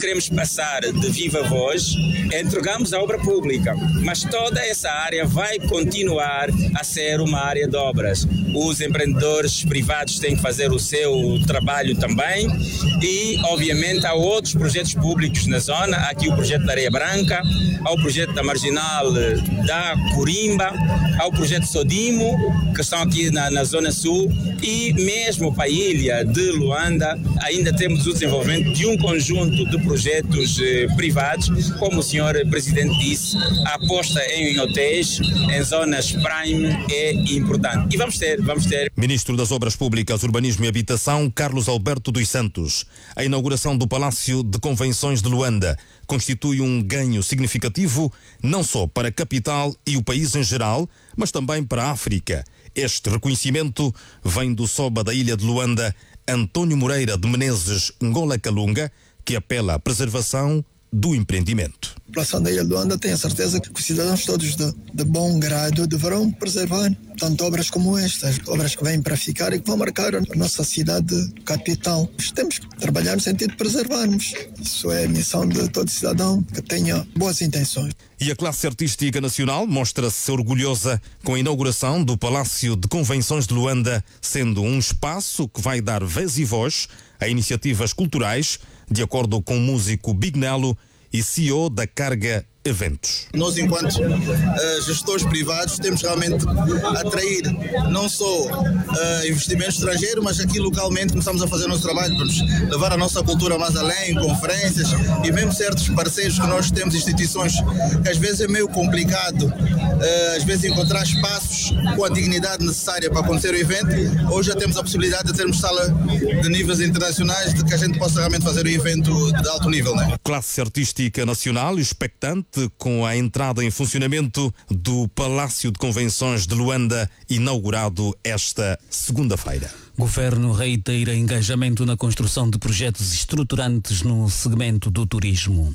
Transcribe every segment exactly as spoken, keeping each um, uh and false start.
queremos passar de viva voz, entregamos a obra pública, mas toda essa área vai continuar a ser uma área de obras. Os empreendedores privados têm que fazer o seu trabalho também e, obviamente, há outros projetos públicos na zona. Há aqui o projeto da Areia Branca, há o projeto da Marginal da Corimba, há o projeto Sodimo, que estão aqui na, na Zona Sul, e mesmo para a ilha de Luanda ainda temos o desenvolvimento de um conjunto de projetos eh, privados, como o senhor Presidente disse, a aposta em hotéis, em zonas prime é importante. E vamos ter, vamos ter. Ministro das Obras Públicas, Urbanismo e Habitação, Carlos Alberto dos Santos. A inauguração do Palácio de Convenções de Luanda constitui um ganho significativo não só para a capital e o país em geral, mas também para a África. Este reconhecimento vem do Soba da ilha de Luanda, António Moreira de Menezes Ngola Kalunga, que apela à preservação do empreendimento. A população da ilha de Luanda tem a certeza que os cidadãos todos de, de bom grado deverão preservar tanto obras como estas, obras que vêm para ficar e que vão marcar a nossa cidade capital. Temos que trabalhar no sentido de preservarmos. Isso é a missão de todo cidadão que tenha boas intenções. E a classe artística nacional mostra-se orgulhosa com a inauguração do Palácio de Convenções de Luanda, sendo um espaço que vai dar vez e voz a iniciativas culturais, de acordo com o músico Big Nelo e C E O da Carga Eventos. Nós, enquanto uh, gestores privados, temos realmente atrair não só uh, investimento estrangeiro, mas aqui localmente começamos a fazer o nosso trabalho para nos levar a nossa cultura mais além, conferências e mesmo certos parceiros que nós temos, instituições que às vezes é meio complicado, uh, às vezes encontrar espaços com a dignidade necessária para acontecer o evento. Hoje já temos a possibilidade de termos sala de níveis internacionais, de que a gente possa realmente fazer o evento de alto nível, né? Classe artística nacional expectante com a entrada em funcionamento do Palácio de Convenções de Luanda, inaugurado esta segunda-feira. Governo reitera engajamento na construção de projetos estruturantes no segmento do turismo.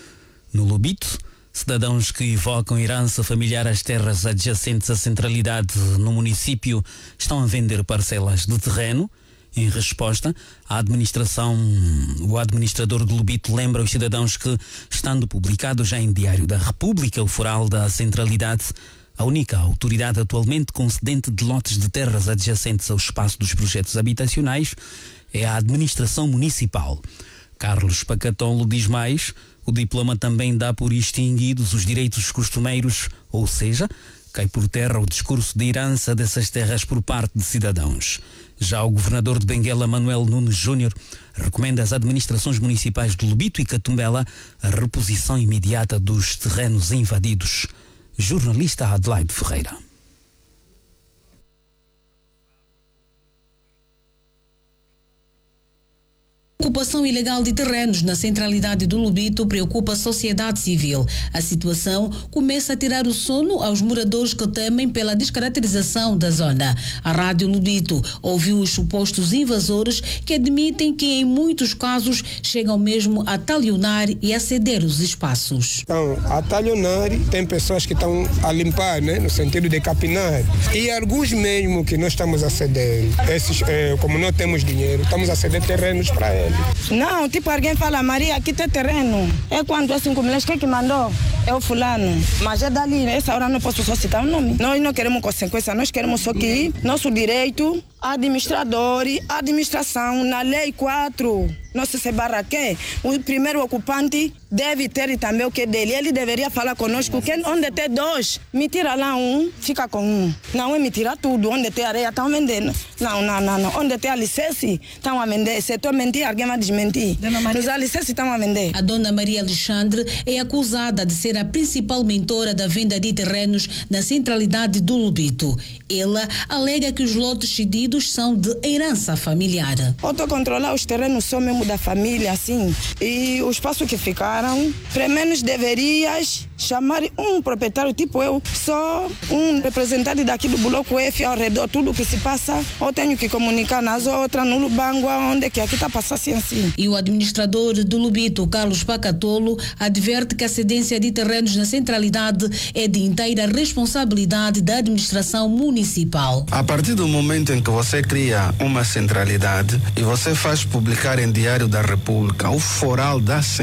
No Lobito, cidadãos que evocam herança familiar às terras adjacentes à centralidade no município estão a vender parcelas de terreno. Em resposta, a administração, o administrador de Lobito lembra aos cidadãos que, estando publicado já em Diário da República o foral da centralidade, a única autoridade atualmente concedente de lotes de terras adjacentes ao espaço dos projetos habitacionais é a administração municipal. Carlos Pacatolo diz mais: o diploma também dá por extinguidos os direitos costumeiros, ou seja, cai por terra o discurso de herança dessas terras por parte de cidadãos. Já o governador de Benguela, Manuel Nunes Júnior, recomenda às administrações municipais de Lobito e Catumbela a reposição imediata dos terrenos invadidos. Jornalista Adelaide Ferreira. A ocupação ilegal de terrenos na centralidade do Lobito preocupa a sociedade civil. A situação começa a tirar o sono aos moradores que temem pela descaracterização da zona. A Rádio Lobito ouviu os supostos invasores que admitem que em muitos casos chegam mesmo a talionar e a ceder os espaços. Então, a talionar, tem pessoas que estão a limpar, né, no sentido de capinar. E alguns mesmo que nós estamos a ceder. Esses, eh, como não temos dinheiro, estamos a ceder terrenos para eles. Não, tipo alguém fala, Maria, aqui tem terreno. É quando é cinco milhões, quem que mandou? É o fulano. Mas é dali, essa hora não posso só citar o nome. Nós não queremos consequência, nós queremos só que nosso direito, administrador, administração, na lei quatro, não se se barraque, o primeiro ocupante deve ter também o que dele. Ele deveria falar conosco, que onde tem dois, me tira lá um, fica com um. Não é me tirar tudo, onde tem areia, estão vendendo. Não, não, não, não. Onde tem alicerce, estão a vender. Se eu mentir, alguém vai desmentir. Os alicerces estão a vender. A dona Maria Alexandre é acusada de ser a principal mentora da venda de terrenos na centralidade do Lobito. Ela alega que os lotes cedidos são de herança familiar. Eu estou a controlar os terrenos só mesmo da família, assim. E o espaço que ficaram, pelo menos deverias chamar um proprietário, tipo eu, só um representante daqui do Bloco F ao redor, tudo que se passa, eu tenho que comunicar nas outras, no Lubangua, onde que aqui está passando assim, assim. E o administrador do Lobito, Carlos Pacatolo, adverte que a cedência de terrenos na centralidade é de inteira responsabilidade da administração municipal. A partir do momento em que você cria uma centralidade e você faz publicar em Diário da República o foral da